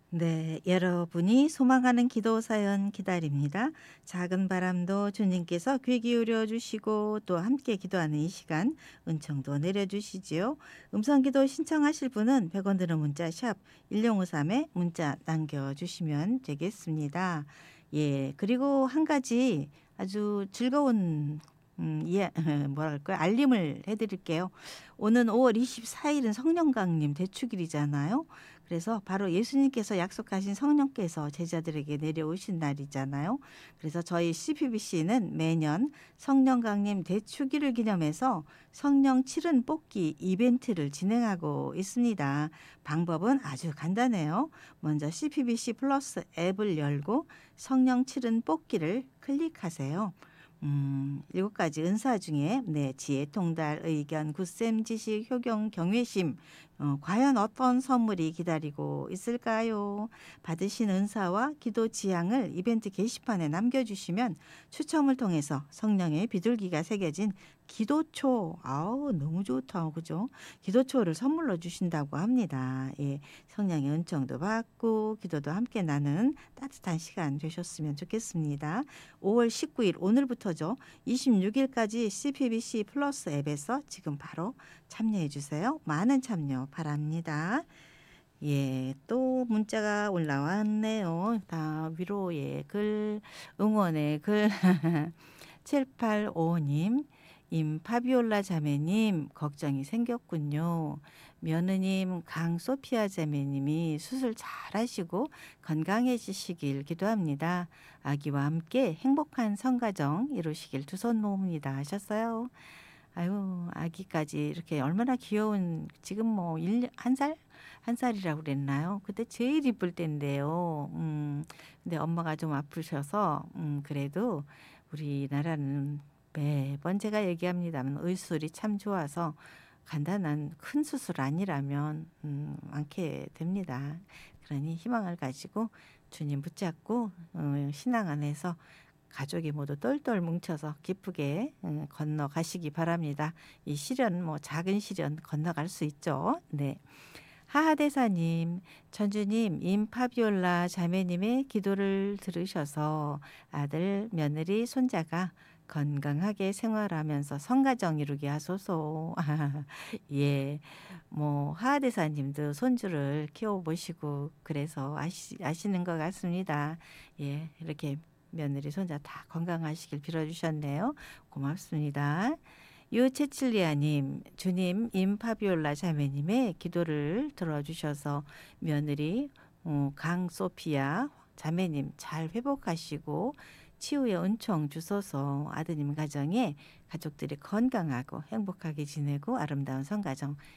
네, 여러분이 소망하는 기도 사연 기다립니다. 작은 바람도 주님께서 귀 기울여 주시고 또 함께 기도하는 이 시간 은총도 내려주시지요. 음성기도 신청하실 분은 100원 드는 문자 샵 1053에 문자 남겨주시면 되겠습니다. 예, 그리고 한 가지 아주 즐거운 예, 뭐랄까요? 알림을 해드릴게요. 오는 5월 24일은 성령강림 대축일이잖아요. 그래서 바로 예수님께서 약속하신 성령께서 제자들에게 내려오신 날이잖아요. 그래서 저희 CPBC는 매년 성령 강림 대축일을 기념해서 성령 칠은 뽑기 이벤트를 진행하고 있습니다. 방법은 아주 간단해요. 먼저 CPBC 플러스 앱을 열고 성령 칠은 뽑기를 클릭하세요. 7가지 은사 중에 네, 지혜, 통달, 의견, 굳셈, 지식, 효경, 경외심 과연 어떤 선물이 기다리고 있을까요? 받으신 은사와 기도 지향을 이벤트 게시판에 남겨주시면 추첨을 통해서 성령의 비둘기가 새겨진 기도초, 아우 너무 좋다, 그죠? 기도초를 선물로 주신다고 합니다. 예, 성령의 은총도 받고 기도도 함께 나는 따뜻한 시간 되셨으면 좋겠습니다. 5월 19일 오늘부터죠. 26일까지 CPBC 플러스 앱에서 지금 바로 참여해 주세요. 많은 참여 바랍니다. 예, 또 문자가 올라왔네요. 다 위로의 글, 응원의 글. 7855님, 임파비올라 자매님, 걱정이 생겼군요. 며느님 강소피아 자매님이 수술 잘 하시고 건강해지시길 기도합니다. 아기와 함께 행복한 성가정 이루시길 두 손 모읍니다 하셨어요. 아유, 아기까지 이렇게 얼마나 귀여운, 지금 뭐 한 살? 한 살이라고 그랬나요? 그때 제일 이쁠 때인데요. 근데 엄마가 좀 아프셔서, 그래도 우리나라는 매번 제가 얘기합니다만 의술이 참 좋아서 간단한 큰 수술 아니라면, 않게 됩니다. 그러니 희망을 가지고 주님 붙잡고, 신앙 안에서 가족이 모두 똘똘 뭉쳐서 기쁘게 건너가시기 바랍니다. 이 시련 뭐 작은 시련 건너갈 수 있죠. 네. 하하대사님, 천주님, 임파비올라 자매님의 기도를 들으셔서 아들, 며느리, 손자가 건강하게 생활하면서 성가정 이루게 하소서. 예, 뭐 하하대사님도 손주를 키워보시고 그래서 아시는 것 같습니다. 예, 이렇게 며느리, 손자 다 건강하시길 빌어주셨네요. 고맙습니다. 유채칠리아님, 주님, 임파비올라 자매님의 기도를 들어주셔서 며느리 강소피아 자매님 잘 회복하시고 치유의 은총 주소서. 아드님 가정에 가족들이 건강하고 행복하게 지내고 아름다운 성가정